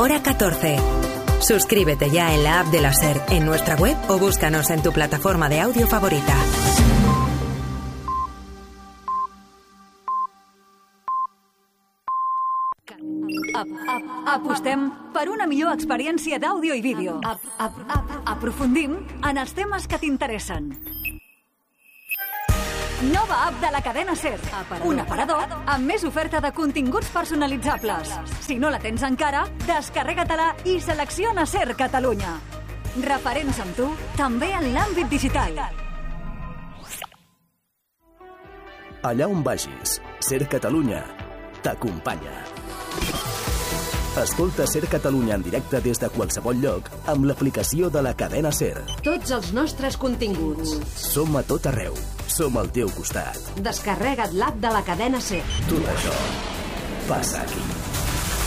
hora 14. Suscríbete ya en la app de la SER, en nuestra web o búscanos en tu plataforma de audio favorita. Apostem per una millor experiència d'àudio i vídeo. Aprofundim en els temes que t'interessen. Nova app de la cadena SER. Un aparador amb més oferta de continguts personalitzables. Si no la tens encara, descarrega-te-la i selecciona SER Catalunya. Referents amb tu, també en l'àmbit digital. Allà on vagis, SER Catalunya t'acompanya. Escolta SER Catalunya en directe des de qualsevol lloc amb l'aplicació de la cadena SER. Tots els nostres continguts. Som a tot arreu. Som al teu costat. Descarrega't l'app de la cadena SER. Tot això passa aquí.